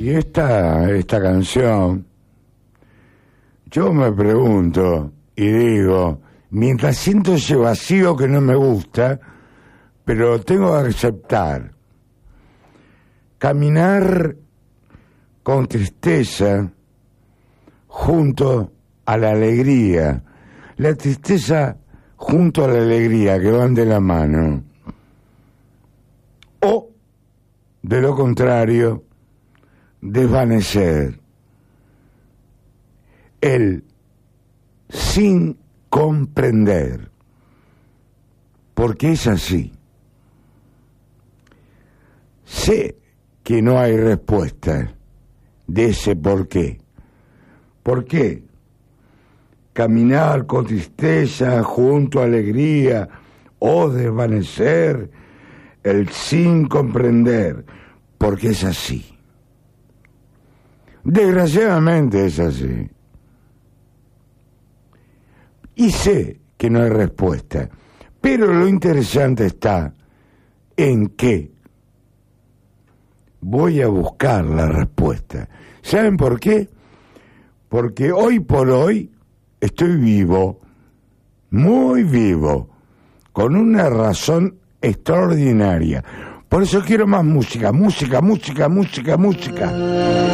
Y esta canción, yo me pregunto y digo, mientras siento ese vacío que no me gusta, pero tengo que aceptar, caminar con tristeza junto a la alegría, la tristeza junto a la alegría que van de la mano, o de lo contrario, desvanecer, el sin comprender, porque es así. Sé que no hay respuesta de ese por qué. ¿Por qué? Caminar con tristeza junto a alegría o desvanecer el sin comprender, porque es así. Desgraciadamente es así. Y sé que no hay respuesta, pero lo interesante está en que voy a buscar la respuesta. ¿Saben por qué? Porque hoy por hoy estoy vivo, muy vivo, con una razón extraordinaria. Por eso quiero más música, música, música, música, música.